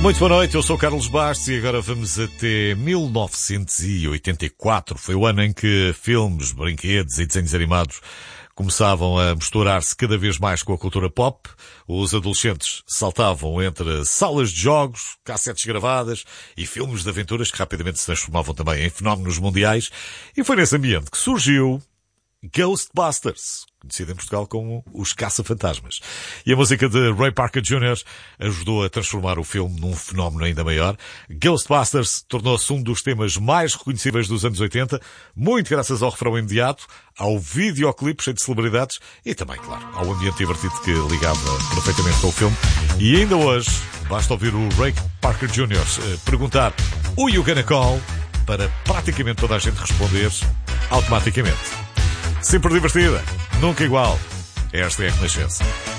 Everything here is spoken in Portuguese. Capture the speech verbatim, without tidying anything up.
Muito boa noite, eu sou o Carlos Bastos e agora vamos até mil novecentos e oitenta e quatro. Foi o ano em que filmes, brinquedos e desenhos animados começavam a misturar-se cada vez mais com a cultura pop. Os adolescentes saltavam entre salas de jogos, cassetes gravadas e filmes de aventuras que rapidamente se transformavam também em fenómenos mundiais. E foi nesse ambiente que surgiu Ghostbusters, conhecido em Portugal como Os Caça-Fantasmas. E a música de Ray Parker Júnior ajudou a transformar o filme num fenómeno ainda maior. Ghostbusters tornou-se um dos temas mais reconhecíveis dos anos oitenta, muito graças ao refrão imediato, ao videoclipe cheio de celebridades e também, claro, ao ambiente divertido que ligava perfeitamente com o filme. E ainda hoje, basta ouvir o Ray Parker Júnior perguntar "Who you gonna call?" para praticamente toda a gente responder automaticamente. Sempre divertida, nunca igual. Esta é a Renascença.